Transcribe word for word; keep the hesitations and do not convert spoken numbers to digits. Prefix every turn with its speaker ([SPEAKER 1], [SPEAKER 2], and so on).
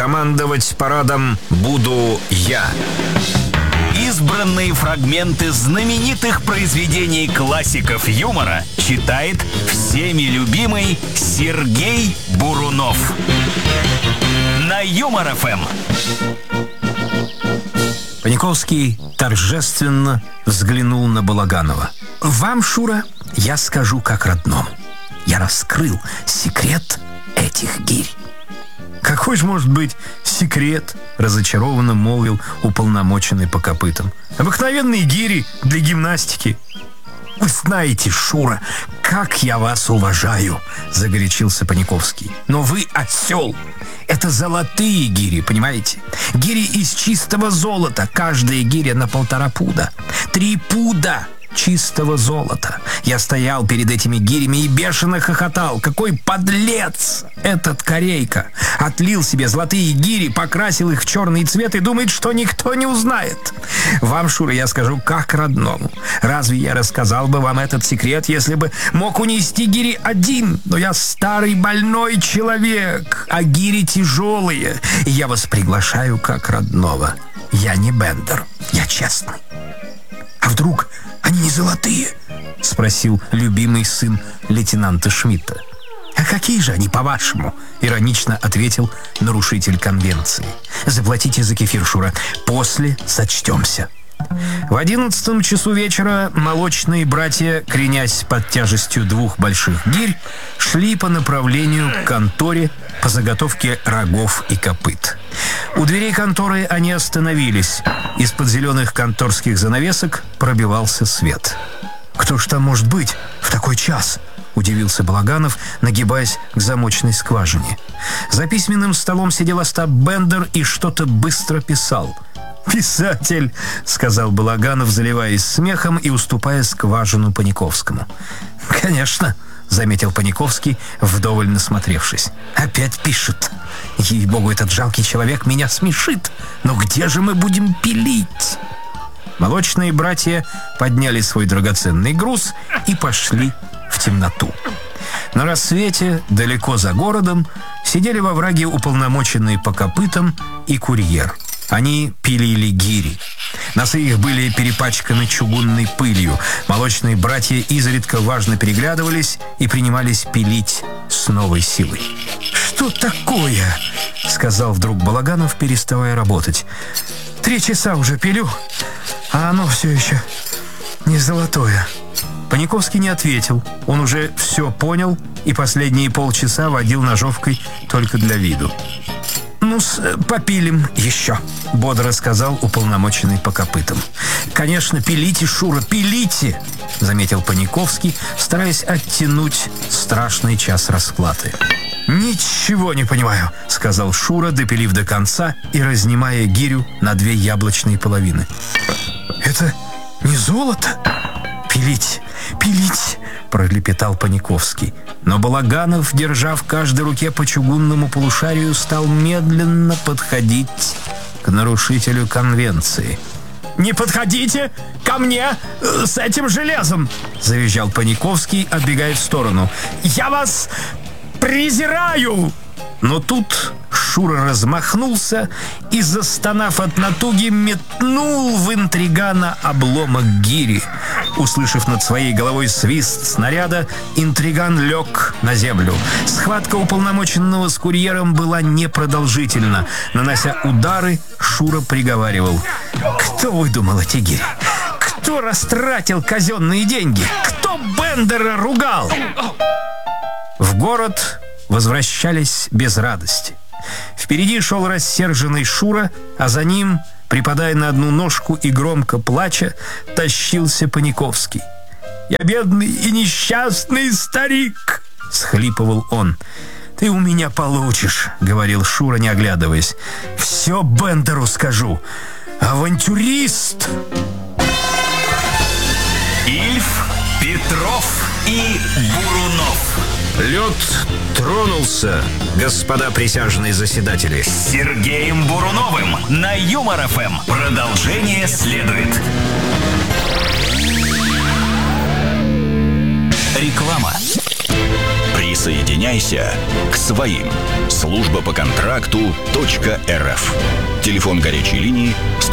[SPEAKER 1] командовать парадом буду я.
[SPEAKER 2] Избранные фрагменты знаменитых произведений классиков юмора читает всеми любимый Сергей Бурунов. На Юмор эф эм.
[SPEAKER 1] Паниковский торжественно взглянул на Балаганова. «Вам, Шура, я скажу как родному. Я раскрыл секрет этих гирь». «Какой же может быть секрет?» — разочарованно молвил уполномоченный по копытам. «Обыкновенные гири для гимнастики». «Вы знаете, Шура, как я вас уважаю!» — загорячился Паниковский. «Но вы осел! Это золотые гири, понимаете? Гири из чистого золота. Каждая гиря на полтора пуда. Три пуда чистого золота. Я стоял перед этими гирями и бешено хохотал. Какой подлец этот Корейка! Отлил себе золотые гири, покрасил их в черный цвет и думает, что никто не узнает. Вам, Шура, я скажу как родному. Разве я рассказал бы вам этот секрет, если бы мог унести гири один? Но я старый больной человек, а гири тяжелые. И я вас приглашаю как родного. Я не Бендер, я честный». «А вдруг они не золотые?» — спросил любимый сын лейтенанта Шмидта. «А какие же они, по-вашему?» — иронично ответил нарушитель конвенции. «Заплатите за кефир, Шура. После сочтемся». В одиннадцатом часу вечера молочные братья, кренясь под тяжестью двух больших гирь, шли по направлению к конторе по заготовке рогов и копыт. У дверей конторы они остановились. Из-под зеленых конторских занавесок пробивался свет. «Кто ж там может быть в такой час?» — удивился Балаганов, нагибаясь к замочной скважине. За письменным столом сидел Остап Бендер и что-то быстро писал. «Писатель», — сказал Балаганов, заливаясь смехом и уступая скважину Паниковскому. «Конечно», — заметил Паниковский, вдоволь насмотревшись. «Опять пишет. Ей-богу, этот жалкий человек меня смешит. Но где же мы будем пилить?» Молочные братья подняли свой драгоценный груз и пошли в темноту. На рассвете, далеко за городом, сидели во враге уполномоченные по копытам и курьер. Они пилили гири. Носы их были перепачканы чугунной пылью. Молочные братья изредка важно переглядывались и принимались пилить с новой силой. «Что такое?» — сказал вдруг Балаганов, переставая работать. «Три часа уже пилю, а оно все еще не золотое». Паниковский не ответил. Он уже все понял и последние полчаса водил ножовкой только для виду. «Ну-с, попилим еще», — бодро сказал уполномоченный по копытам. «Конечно, пилите, Шура, пилите», — заметил Паниковский, стараясь оттянуть страшный час расплаты. «Ничего не понимаю», — сказал Шура, допилив до конца и разнимая гирю на две яблочные половины. «Это не золото? Пилить, пилить», — пролепетал Паниковский. Но Балаганов, держа в каждой руке по чугунному полушарию, стал медленно подходить к нарушителю конвенции. «Не подходите ко мне с этим железом!» — завизжал Паниковский, отбегая в сторону. «Я вас презираю!» Но тут Шура размахнулся и, застонав от натуги, метнул в интригана обломок гири. Услышав над своей головой свист снаряда, интриган лег на землю. Схватка уполномоченного с курьером была непродолжительна. Нанося удары, Шура приговаривал: «Кто выдумал эти гири? Кто растратил казенные деньги? Кто Бендера ругал?» В город возвращались без радости. Впереди шел рассерженный Шура, а за ним, припадая на одну ножку и громко плача, тащился Паниковский. «Я бедный и несчастный старик!» — схлипывал он. «Ты у меня получишь», — говорил Шура, не оглядываясь. «Все Бендеру скажу. Авантюрист!»
[SPEAKER 2] Ильф, Петров и Бурунов.
[SPEAKER 1] Лед тронулся, господа присяжные заседатели.
[SPEAKER 2] С Сергеем Буруновым на Юмор эф эм. Продолжение следует. Реклама. Присоединяйся к своим. Служба по контракту .рф. Телефон горячей линии